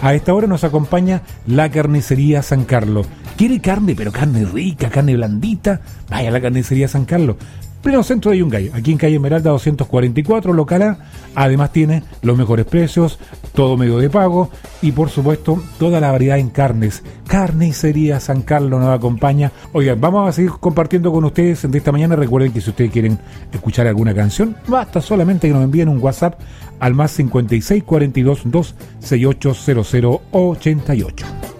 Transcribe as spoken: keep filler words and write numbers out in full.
A esta hora nos acompaña la carnicería San Carlos. ¿Quiere carne, pero carne rica, carne blandita? Vaya a la carnicería San Carlos. Pleno centro de Yungay, aquí en calle Esmeralda doscientos cuarenta y cuatro, local A. Además tiene los mejores precios, todo medio de pago y por supuesto toda la variedad en carnes. Carnicería San Carlos nos acompaña. Oigan, vamos a seguir compartiendo con ustedes de esta mañana. Recuerden que si ustedes quieren escuchar alguna canción, basta solamente que nos envíen un WhatsApp al más cincuenta y seis cuarenta y dos dos sesenta y ocho cero cero ochenta y ocho.